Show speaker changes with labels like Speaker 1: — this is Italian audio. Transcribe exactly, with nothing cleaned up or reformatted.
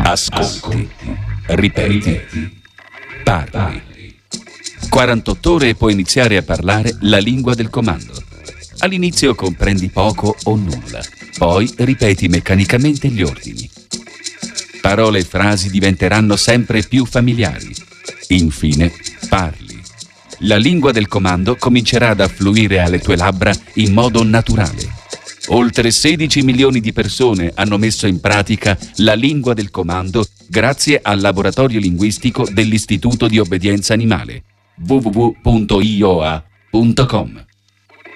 Speaker 1: Ascolti, ripeti, parli. quarantotto ore e puoi iniziare a parlare la lingua del comando. All'inizio comprendi poco o nulla, poi ripeti meccanicamente gli ordini. Parole e frasi diventeranno sempre più familiari. Infine, parli. La lingua del comando comincerà ad affluire alle tue labbra in modo naturale. Oltre sedici milioni di persone hanno messo in pratica la lingua del comando grazie al laboratorio linguistico dell'Istituto di Obbedienza Animale. w w w punto i o a punto com